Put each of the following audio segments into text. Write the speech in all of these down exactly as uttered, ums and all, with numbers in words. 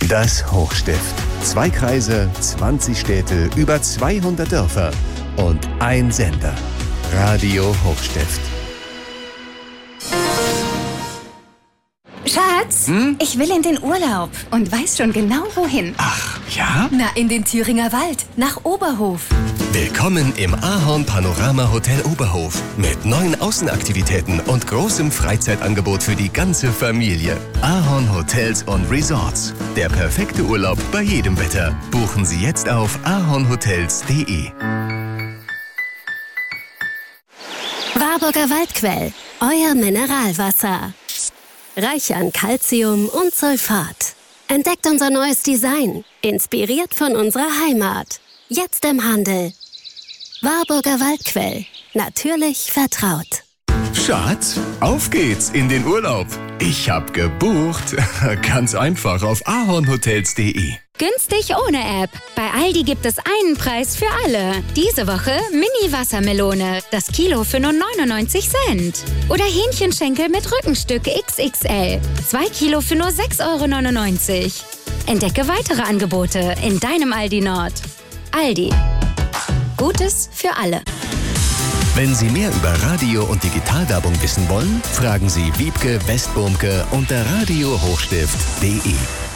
Das Hochstift. Zwei Kreise, zwanzig Städte, über zweihundert Dörfer und ein Sender. Radio Hochstift. Schatz, hm? Ich will in den Urlaub und weiß schon genau wohin. Ach, ja? Na, in den Thüringer Wald, nach Oberhof. Willkommen im Ahorn Panorama Hotel Oberhof mit neuen Außenaktivitäten und großem Freizeitangebot für die ganze Familie. Ahorn Hotels und Resorts. Der perfekte Urlaub bei jedem Wetter. Buchen Sie jetzt auf ahornhotels punkt de. Warburger Waldquell, euer Mineralwasser. Reich an Calcium und Sulfat. Entdeckt unser neues Design, inspiriert von unserer Heimat. Jetzt im Handel. Warburger Waldquell, natürlich vertraut. Schatz, auf geht's in den Urlaub. Ich hab gebucht. Ganz einfach auf ahornhotels punkt de. Günstig ohne App. Bei Aldi gibt es einen Preis für alle. Diese Woche Mini-Wassermelone. Das Kilo für nur neunundneunzig Cent. Oder Hähnchenschenkel mit Rückenstück X X L. Zwei Kilo für nur sechs Euro neunundneunzig. Entdecke weitere Angebote in deinem Aldi Nord. Aldi. Gutes für alle. Wenn Sie mehr über Radio- und Digitalwerbung wissen wollen, fragen Sie Wiebke Westburmke unter radio hochstift punkt de.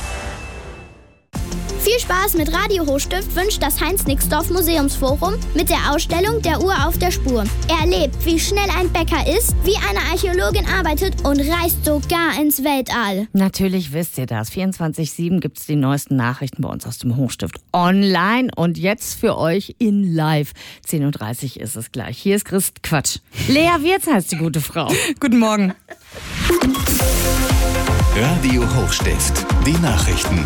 Viel Spaß mit Radio Hochstift wünscht das Heinz-Nixdorf Museumsforum mit der Ausstellung Der Uhr auf der Spur. Erlebt, wie schnell ein Bäcker ist, wie eine Archäologin arbeitet und reist sogar ins Weltall. Natürlich wisst ihr das. vierundzwanzig sieben gibt es die neuesten Nachrichten bei uns aus dem Hochstift online. Und jetzt für euch in live. zehn Uhr dreißig ist es gleich. Hier ist Christ Quatsch. Lea Wirz heißt die gute Frau. Guten Morgen. Radio Hochstift. Die Nachrichten.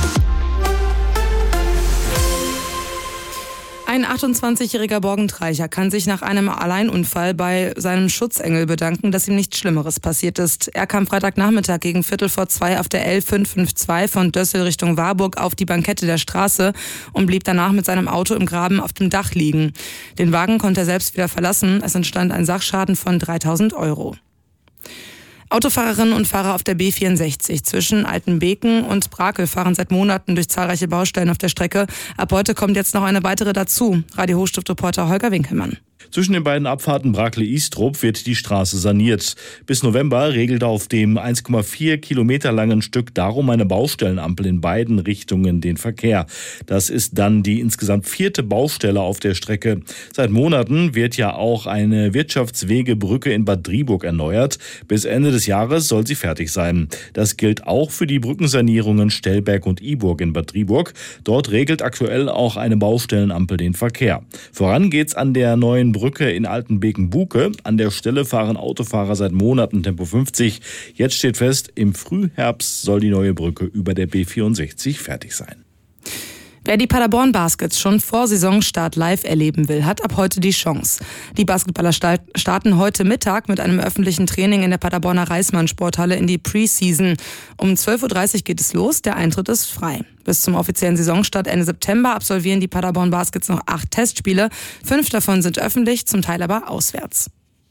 Ein achtundzwanzigjähriger Borgentreicher kann sich nach einem Alleinunfall bei seinem Schutzengel bedanken, dass ihm nichts Schlimmeres passiert ist. Er kam Freitagnachmittag gegen Viertel vor zwei auf der L fünf fünf zwei von Dössel Richtung Warburg auf die Bankette der Straße und blieb danach mit seinem Auto im Graben auf dem Dach liegen. Den Wagen konnte er selbst wieder verlassen. Es entstand ein Sachschaden von dreitausend Euro. Autofahrerinnen und Fahrer auf der B vierundsechzig zwischen Altenbeken und Brakel fahren seit Monaten durch zahlreiche Baustellen auf der Strecke. Ab heute kommt jetzt noch eine weitere dazu. Radio Hochstift-Reporter Holger Winkelmann. Zwischen den beiden Abfahrten Brakel-Istrup wird die Straße saniert. Bis November regelt auf dem eins Komma vier Kilometer langen Stück darum eine Baustellenampel in beiden Richtungen den Verkehr. Das ist dann die insgesamt vierte Baustelle auf der Strecke. Seit Monaten wird ja auch eine Wirtschaftswegebrücke in Bad Driburg erneuert. Bis Ende des Jahres soll sie fertig sein. Das gilt auch für die Brückensanierungen Stellberg und Iburg in Bad Driburg. Dort regelt aktuell auch eine Baustellenampel den Verkehr. Voran geht's an der neuen Brücke in Altenbeken-Buke. An der Stelle fahren Autofahrer seit Monaten Tempo fünfzig. Jetzt steht fest, im Frühherbst soll die neue Brücke über der B vierundsechzig fertig sein. Wer die Paderborn Baskets schon vor Saisonstart live erleben will, hat ab heute die Chance. Die Basketballer starten heute Mittag mit einem öffentlichen Training in der Paderborner Reismann-Sporthalle in die Preseason. Um zwölf Uhr dreißig geht es los, der Eintritt ist frei. Bis zum offiziellen Saisonstart Ende September absolvieren die Paderborn Baskets noch acht Testspiele. Fünf davon sind öffentlich, zum Teil aber auswärts.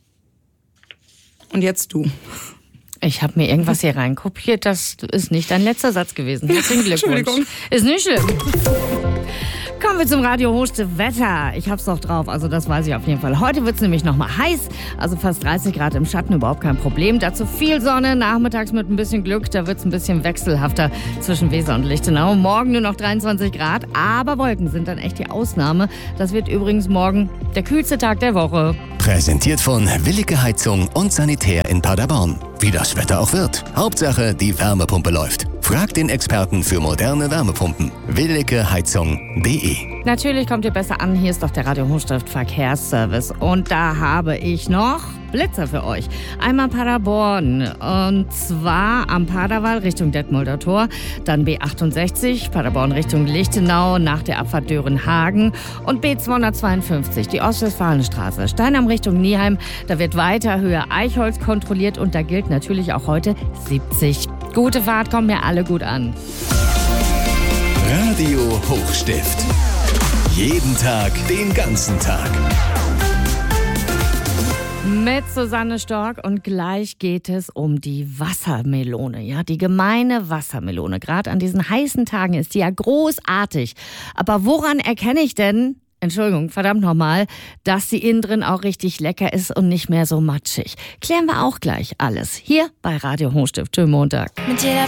Und jetzt du. Ich habe mir irgendwas hier reinkopiert, das ist nicht dein letzter Satz gewesen. Herzlichen Glückwunsch. Entschuldigung. Ist nicht schlimm. Kommen wir zum Radio Hochstift Wetter. Ich hab's noch drauf, also das weiß ich auf jeden Fall. Heute wird's nämlich noch mal heiß, also fast dreißig Grad im Schatten, überhaupt kein Problem. Dazu viel Sonne, nachmittags mit ein bisschen Glück, da wird's ein bisschen wechselhafter zwischen Weser und Lichtenau. Morgen nur noch dreiundzwanzig Grad, aber Wolken sind dann echt die Ausnahme. Das wird übrigens morgen der kühlste Tag der Woche. Präsentiert von Willige Heizung und Sanitär in Paderborn. Wie das Wetter auch wird. Hauptsache, die Wärmepumpe läuft. Fragt den Experten für moderne Wärmepumpen. willige heizung punkt de. Natürlich kommt ihr besser an, hier ist doch der Radio Hochstift Verkehrsservice. Und da habe ich noch Blitzer für euch. Einmal Paderborn, und zwar am Paderwall Richtung Detmolder Tor, dann B achtundsechzig, Paderborn Richtung Lichtenau nach der Abfahrt Dörenhagen und B zweihundertzweiundfünfzig, die Ostwestfalenstraße, Steinheim Richtung Nieheim. Da wird weiter Höhe Eichholz kontrolliert und da gilt natürlich auch heute siebzig. Gute Fahrt, kommen mir alle gut an. Radio Hochstift. Jeden Tag, den ganzen Tag. Mit Susanne Stork und gleich geht es um die Wassermelone. Ja, die gemeine Wassermelone. Gerade an diesen heißen Tagen ist die ja großartig. Aber woran erkenne ich denn, Entschuldigung, verdammt nochmal, dass sie innen drin auch richtig lecker ist und nicht mehr so matschig? Klären wir auch gleich alles hier bei Radio Hochstift. Schönen Montag. Mit jeder